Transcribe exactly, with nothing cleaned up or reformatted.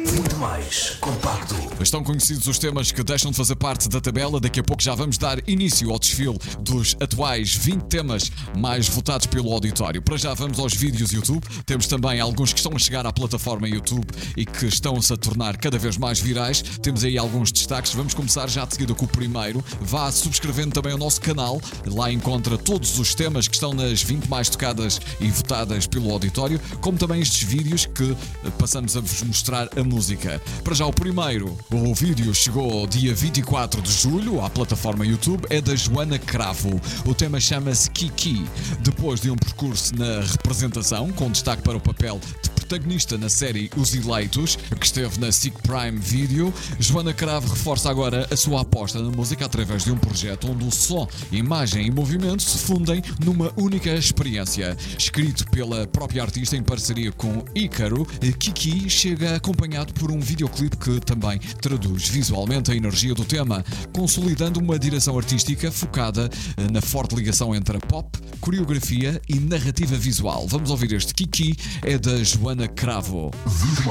Muito mais compacto. Estão conhecidos os temas que deixam de fazer parte da tabela. Daqui a pouco já vamos dar início ao desfile dos atuais vinte temas mais votados pelo auditório. Para já vamos aos vídeos YouTube. Temos também alguns que estão a chegar à plataforma YouTube e que estão-se a tornar cada vez mais virais. Temos aí alguns destaques. Vamos começar já de seguida com o primeiro. Vá subscrevendo também o nosso canal. Lá encontra todos os temas que estão nas vinte mais tocadas e votadas pelo auditório, como também estes vídeos que passamos a vos mostrar a música. Para já o primeiro, o vídeo chegou dia vinte e quatro de julho à plataforma YouTube, é da Joana Cravo. O tema chama-se Kiki. Depois de um percurso na representação, com destaque para o papel de protagonista na série Os Eleitos, que esteve na SIC Prime Video, Joana Cravo reforça agora a sua aposta na música através de um projeto onde o som, imagem e movimento se fundem numa única experiência. Escrito pela própria artista em parceria com Ícaro, Kiki chega acompanhado por um videoclipe que também traduz visualmente a energia do tema, consolidando uma direção artística focada na forte ligação entre a pop, coreografia e narrativa visual. Vamos ouvir este Kiki, é da Joana Cravo.